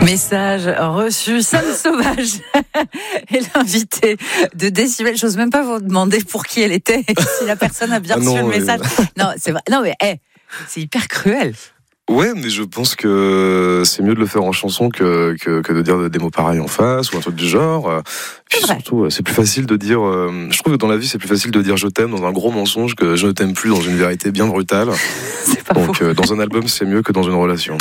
Message reçu, Sam Sauvage est l'invité de Décibel. J'ose même pas vous demander pour qui elle était, si la personne a bien reçu le message. Non, c'est vrai. Non, mais c'est hyper cruel. Ouais, mais je pense que c'est mieux de le faire en chanson que de dire des mots pareils en face ou un truc du genre. Puis surtout, c'est plus facile de dire. Je trouve que dans la vie, c'est plus facile de dire je t'aime dans un gros mensonge que je ne t'aime plus dans une vérité bien brutale. C'est pas Donc, faux. dans un album, c'est mieux que dans une relation.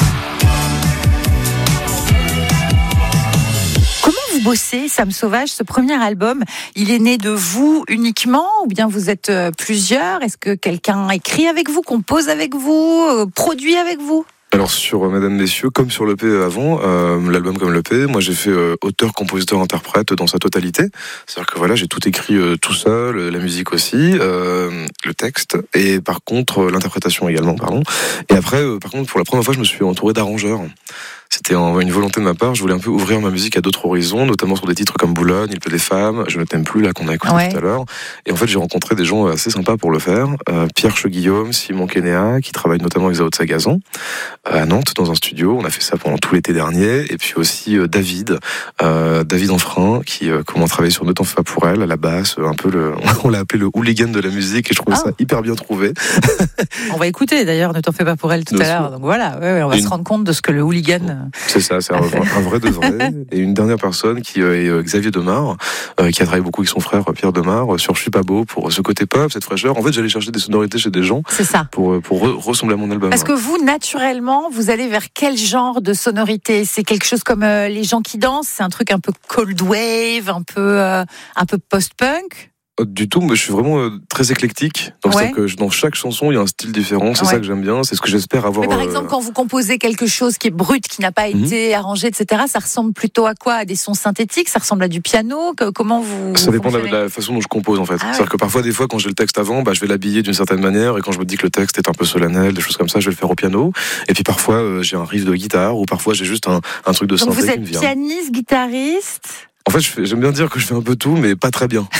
Vous bossez, Sam Sauvage, ce premier album, il est né de vous uniquement ou bien vous êtes plusieurs? Est-ce que quelqu'un écrit avec vous, compose avec vous, produit avec vous? Alors sur Madame Messieurs, comme sur l'EP avant, l'album comme l'EP, moi j'ai fait auteur, compositeur, interprète dans sa totalité. C'est-à-dire que voilà, j'ai tout écrit tout seul, la musique aussi, le texte, et par contre l'interprétation également, pardon. Et après, par contre, pour la première fois, je me suis entouré d'arrangeurs. C'était une volonté de ma part, je voulais un peu ouvrir ma musique à d'autres horizons, notamment sur des titres comme Boulogne, Il pleut des femmes, Je ne t'aime plus, là qu'on a écouté tout à l'heure. Et en fait, j'ai rencontré des gens assez sympas pour le faire. Pierre Cheguillaume, Simon Kenéa, qui travaille notamment avec Zao de Sagazan, à Nantes, dans un studio. On a fait ça pendant tout l'été dernier. Et puis aussi David Enfrein, qui comment travailler sur Ne t'en fais pas pour elle, à la basse, un peu on l'a appelé le hooligan de la musique, et je trouvais ça hyper bien trouvé. On va écouter d'ailleurs Ne t'en fais pas pour elle tout à l'heure. Donc voilà, on va se rendre compte de ce que le hooligan... C'est ça, c'est un vrai de vrai. Et une dernière personne qui est Xavier Demar, qui a travaillé beaucoup avec son frère Pierre Demar sur Je suis pas beau, pour ce côté pop, cette fraîcheur. En fait, j'allais chercher des sonorités chez des gens. C'est ça. Pour ressembler à mon album. Parce que vous, naturellement, vous allez vers quel genre de sonorité? C'est quelque chose comme les gens qui dansent? C'est un truc un peu cold wave, un peu post-punk? Du tout, mais je suis vraiment très éclectique. Donc c'est que dans chaque chanson, il y a un style différent. C'est ça que j'aime bien. C'est ce que j'espère avoir. Mais par exemple, quand vous composez quelque chose qui est brut, qui n'a pas été arrangé, etc., ça ressemble plutôt à quoi? À des sons synthétiques? Ça ressemble à du piano? Comment vous... Ça dépend de la façon dont je compose, en fait. C'est-à-dire que parfois, des fois, quand j'ai le texte avant, je vais l'habiller d'une certaine manière. Et quand je me dis que le texte est un peu solennel, des choses comme ça, je vais le faire au piano. Et puis parfois, j'ai un riff de guitare, ou parfois, j'ai juste un truc de synthé qui me vient. Vous êtes pianiste, guitariste? En fait, j'aime bien dire que je fais un peu tout, mais pas très bien.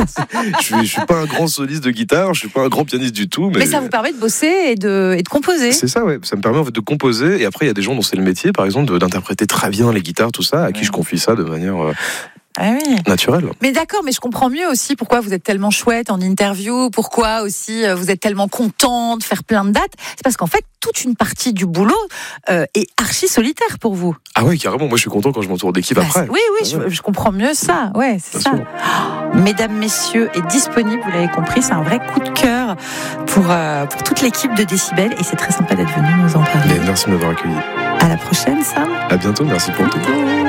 je suis pas un grand soliste de guitare, je suis pas un grand pianiste du tout. Mais ça vous permet de bosser et de composer. C'est ça, ouais. Ça me permet en fait de composer. Et après, il y a des gens dont c'est le métier, par exemple, d'interpréter très bien les guitares, tout ça, à qui je confie ça de manière naturelle. Mais d'accord, mais je comprends mieux aussi pourquoi vous êtes tellement chouette en interview, pourquoi aussi vous êtes tellement content de faire plein de dates. C'est parce qu'en fait, toute une partie du boulot est archi solitaire pour vous. Ah oui, carrément. Moi, je suis content quand je m'entoure d'équipe après. Oui, je comprends mieux ça. Ouais, c'est ça. Mesdames, messieurs, est disponible, vous l'avez compris, c'est un vrai coup de cœur pour toute l'équipe de Décibel, et c'est très sympa d'être venu nous en parler. Merci de m'avoir accueilli. À la prochaine, Sam. À bientôt, merci pour tout.